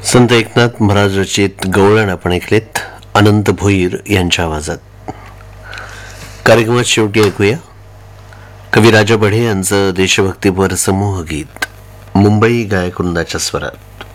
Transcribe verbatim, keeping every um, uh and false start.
संत एकनाथ महाराज रचित गवळण आपण ऐकलेत अनंत भोईर यांच्या आवाजात. कार्यक्रमात शेवटी ऐकूया कवी राजा बढे यांचं देशभक्तीपर समूह गीत मुंबई गायक वृंदाच्या स्वरात.